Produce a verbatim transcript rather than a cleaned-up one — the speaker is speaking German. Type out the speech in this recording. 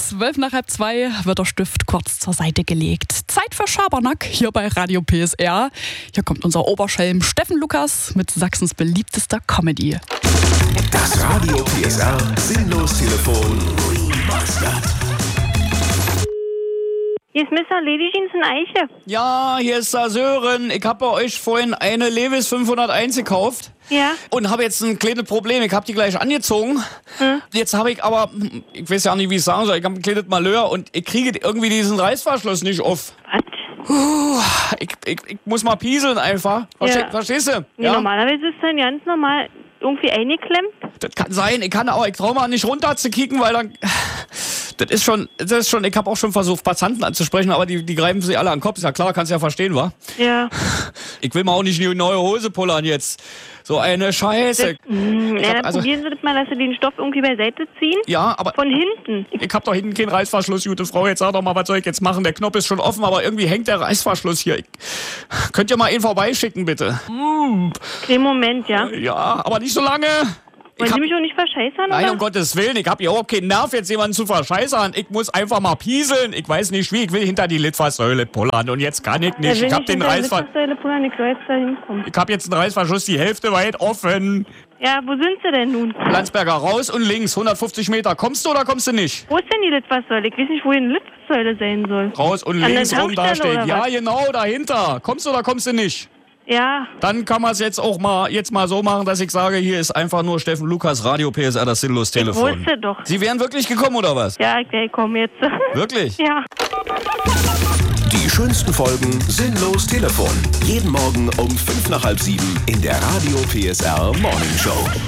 Zwölf nach halb zwei wird der Stift kurz zur Seite gelegt. Zeit für Schabernack hier bei Radio P S R. Hier kommt unser Oberschelm Steffen Lukas mit Sachsens beliebtester Comedy. Das Radio P S R Sinnlos-Telefon Remastered. Hier ist Mister Ledigins in Eiche. Ja, hier ist der Sören. Ich habe bei euch vorhin eine Levis fünfhunderteins gekauft. Ja. Und habe jetzt ein kleines Problem. Ich habe die gleich angezogen. Hm. Jetzt habe ich aber, ich weiß ja nicht, wie ich sagen soll, ich habe ein kleines Malheur und ich kriege irgendwie diesen Reißverschluss nicht auf. Was? Puh, ich, ich, ich muss mal pieseln einfach. Verste, Ja. Verstehst du? Nee, Ja? normalerweise ist dann ganz normal irgendwie eingeklemmt. Das kann sein. Ich kann aber, ich traue mal nicht runter zu kicken, weil dann... Das ist schon, das ist schon, ich habe auch schon versucht, Passanten anzusprechen, aber die, die greifen sich alle an den Kopf. Ist ja klar, kannst ja verstehen, wa? Ja. Ich will mal auch nicht eine neue Hose pullern jetzt. So eine Scheiße. Das, mh, Ich na, hab dann also- probieren Sie das mal, dass Sie den Stoff irgendwie beiseite ziehen. Ja, aber Von hinten. ich hab doch hinten keinen Reißverschluss, gute Frau. Jetzt sag doch mal, was soll ich jetzt machen? Der Knopf ist schon offen, aber irgendwie hängt der Reißverschluss hier. Ich, könnt ihr mal ihn vorbeischicken, bitte? Mm, Den Moment, ja. ja, aber nicht so lange. Ich Wollen hab, Sie mich auch nicht verscheißern, nein, oder? um Gottes Willen, ich hab hier auch keinen Nerv, jetzt jemanden zu verscheißern. Ich muss einfach mal pieseln. Ich weiß nicht wie, ich will hinter die Litfaßsäule pullern und jetzt kann ich Ja, nicht. wenn Ich hab den hinter der Reißver Litfaßsäule pullern, ich soll jetzt da hinkommen. ich hab jetzt einen Reißverschluss, die Hälfte weit offen. Ja, wo sind Sie denn nun? Landsberger raus und links, hundertfünfzig Meter. Kommst du oder kommst du nicht? Wo ist denn die Litfaßsäule? Ich weiß nicht, wo hier eine Litfaßsäule sein soll. Raus und An der links rum da Tankstelle steht. oder Ja, was? genau, dahinter. Kommst du oder kommst du nicht? Ja. Dann kann man es jetzt auch mal jetzt mal so machen, dass ich sage, hier ist einfach nur Steffen Lukas, Radio P S R, das Sinnlos-Telefon. Ich wusste doch. Sie wären wirklich gekommen, oder was? Ja, ich, ich komme jetzt. Wirklich? Ja. Die schönsten Folgen Sinnlos Telefon. Jeden Morgen um fünf nach halb sieben in der Radio P S R Morning Show.